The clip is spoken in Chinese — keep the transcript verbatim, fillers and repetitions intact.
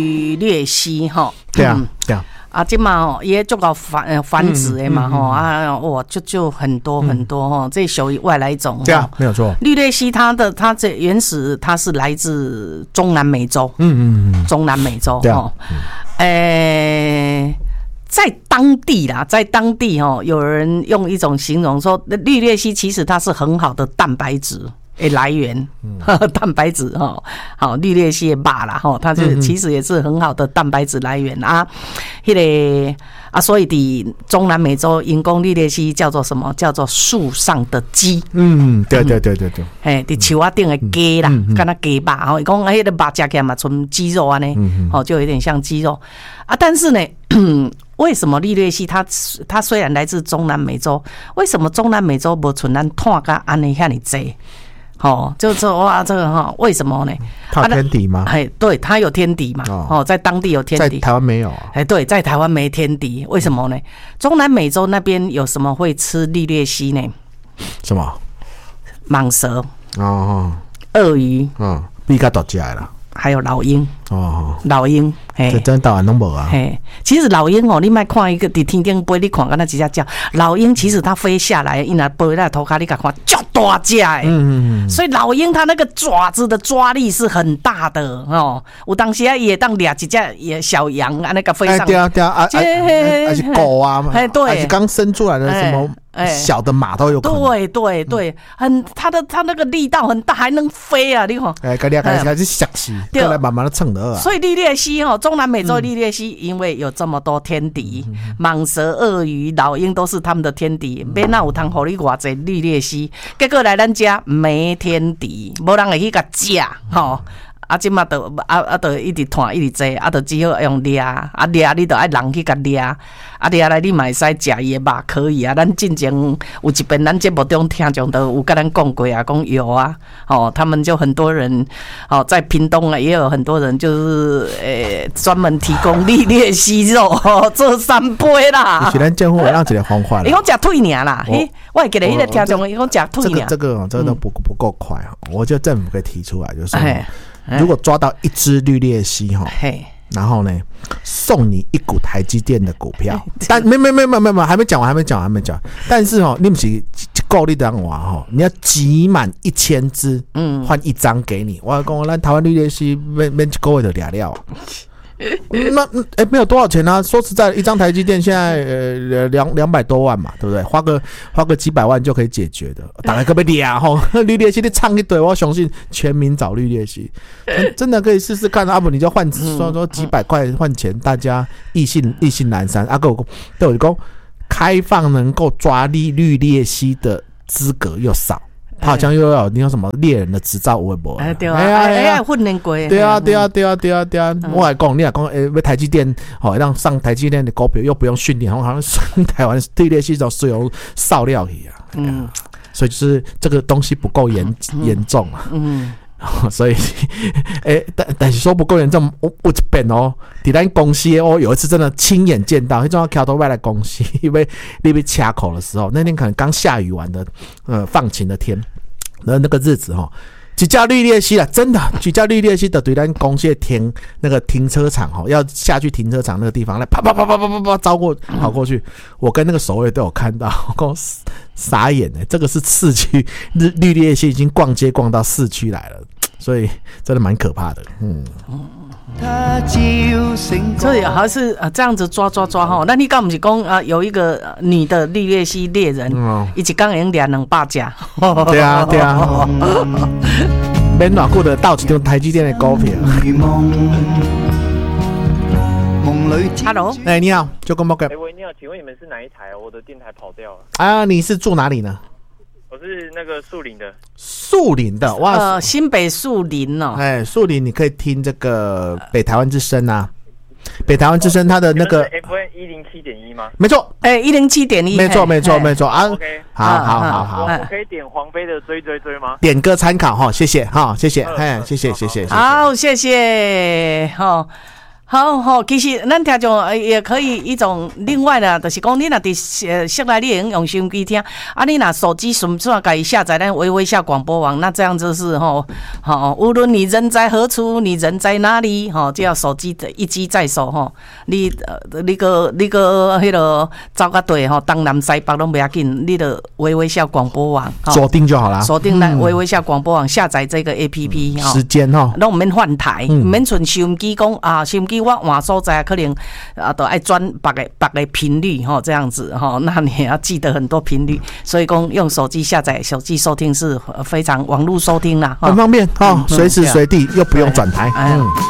鬣蜥哈， 对啊，对啊。 啊，这嘛哦，也足够繁繁殖的嘛吼、嗯嗯、啊，哇，就就很多很多哈、嗯，这属于外来种。 对啊，没有错。 绿鬣蜥它的它这原始它是来自中南美洲， 嗯嗯嗯， 中南美洲哈， 诶、欸，在当地啦，在当地哈，有人用一种形容说，绿鬣蜥其实它是很好的蛋白质。诶，来源，嗯、蛋白质哈，好绿鬣蜥的肉啦哈，它是其实也是很好的蛋白质来源啊。迄、那个啊，所以伫中南美洲，因讲绿鬣蜥叫做什么？叫做树上的鸡。 嗯，对对对对对。 嘿，伫树仔顶的鸡啦，敢若鸡肉吼，伊讲迄个肉食起来嘛，纯鸡肉安尼，哦，就有点像鸡肉啊。但是呢，为什么绿鬣蜥它它虽然来自中南美洲，为什么中南美洲无像咱碳甲安尼遐尼济？哦，就是说哇，这个哈，为什么呢？ 它有天敌吗？ 哎、啊，对，它有天敌嘛。哦，在当地有天敌， 在台湾没有啊。 哎，对，在台湾没天敌，为什么呢？中南美洲那边有什么会吃绿鬣蜥呢？ 什么？ 蟒蛇哦， 鳄鱼， 嗯，比较大只的啦。 还有老鹰哦， 老鹰， 这真台湾拢无啊。 嘿，其实老鹰哦，你莫看一个伫天顶飞，你看敢那几只叫老鹰，其实它飞下来，伊若飞在头壳，你甲看，足大只诶。嗯嗯嗯。所以老鹰它那个爪子的抓力是很大的哦。有当时啊，也当掠一只也小羊啊，那个飞上。 对啊对啊，啊啊是狗啊， 哎对， 还是刚生出来的什么。小的马都有可能， 对对对，很它的它那个力道很大，还能飞啊！你看， 哎，该俩开始想死，后来慢慢的蹭的啊。 所以绿鬣蜥哦，中南美洲绿鬣蜥，因为有这么多天敌，蟒蛇、鳄鱼、老鹰都是他们的天敌，免那有通互你偌济绿鬣蜥，结果来咱家没天敌，无人会去甲食吼。啊，即马就啊啊，就一直团一直坐，啊，就只好用掠，啊掠你就爱人去甲掠，啊掠来你嘛会使食伊的肉可以啊。咱进前有一遍咱节目中听众都有跟咱讲过啊，讲有啊，哦，他们就很多人哦，在屏东啊也有很多人就是诶专、欸、门提供绿鬣蜥肉哦做三杯啦。 是咱政府让一个方法啦。 伊讲食腿尔啦，嘿，我会记得迄个听众伊讲食腿尔。 这个这个这个都不不够快啊！我觉得政府可以提出来，就是。如果抓到一只绿鬣蜥哈，然后呢，送你一股台积电的股票，但没没没没没没，还没讲完，还没讲完，还没讲完。但是哦，你不是够力的话哈，你要集满一千只，嗯，换一张给你。我讲咱台湾绿鬣蜥没没一个月就俩了。那哎、欸，没有多少钱啊！说实在，一张台积电现在呃两两百多万嘛，对不对？花个花个几百万就可以解决的。大概可不可以俩吼？绿鬣蜥你唱一堆，我相信全民找绿鬣蜥，真的可以试试看。阿、啊、不，你就换说说几百块换钱，大家意兴意兴阑珊。阿哥对我讲，开放能够抓绿绿鬣蜥的资格又少。他好像又要你有什么猎人的执照有无？ 哎对啊，哎哎训练过。 对啊对啊对啊对啊对啊！我来讲，你来讲，诶，为台积电好让上台积电的股票又不用训练，好像台湾绿鬣蜥都是有塑料去啊。嗯，所以就是这个东西不够严严重啊。嗯。所以，欸、但但是说不够严重，我我这边哦，在咱公司哦，有一次真的亲眼见到，那种要桥头外来公司，因为那边卡口的时候，那天可能刚下雨完的，呃，放晴的天，然后那个日子哈、哦，几架绿鬣蜥啦，真的几架绿鬣蜥的对咱公司的停那个停车场哈、哦，要下去停车场那个地方来，啪啪啪啪啪啪啪招过跑过去，我跟那个守卫都有看到，我傻眼哎，这个是市区绿绿鬣蜥已经逛街逛到市区来了。所以真的蛮可怕的，嗯。 所以还是啊这样子抓抓抓哈。那你刚不是讲啊有一个女的绿鬣蜥猎人，一一刚赢两两百架。 对啊对啊。免偌久的到一张台积电的股票。 Hello， 哎、欸，你好，就跟莫哥。 哎喂，你好，请问你们是哪一台？我的电台跑掉了。 啊，你是住哪里呢？ 我是那个树林的， 树林的哇， 呃，新北树林哦， 哎，树林你可以听这个北台湾之声啊，北台湾之声它的那个 F M 一零七点一吗？ 没错， 哎，一零七点一， 没错，没错，没错啊。 OK， 好好好好， 我可以点黄飞的追追追吗？ 点歌参考哈，谢谢哈，谢谢，哎，谢谢谢谢， 好，谢谢哈。 好好，其实咱听众也可以一种另外的，就是讲你若伫呃室内，你会用收音机听，啊，你若手机顺便甲伊下载咱微微笑广播网，那这样就是吼，吼，无论你人在何处，你人在哪里，吼，只要手机的一机在手，吼，你呃你个你个迄个走到对吼，东南西北拢不要紧，你的微微笑广播网锁定就好啦， 锁定咱微微笑广播网，下载这个 A P P 吼， 时间吼， 拢毋免换台，毋免存收音机讲啊，收音机。我换所在可能啊，都爱转别个别个频率哈，这样子哈，那你也要记得很多频率，所以讲用手机下载、手机收听是非常网络收听啦， 很方便哈，随时随地又不用转台，嗯。